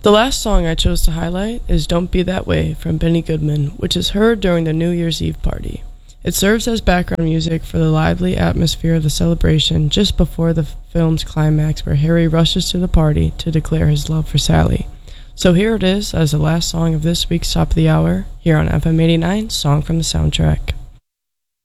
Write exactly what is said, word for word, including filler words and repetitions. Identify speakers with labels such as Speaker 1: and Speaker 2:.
Speaker 1: The last song I chose to highlight is Don't Be That Way from Benny Goodman, which is heard during the New Year's Eve party. It serves as background music for the lively atmosphere of the celebration just before the film's climax where Harry rushes to the party to declare his love for Sally. So here it is as the last song of this week's Top of the Hour, here on F M eighty-nine, Song from the Soundtrack.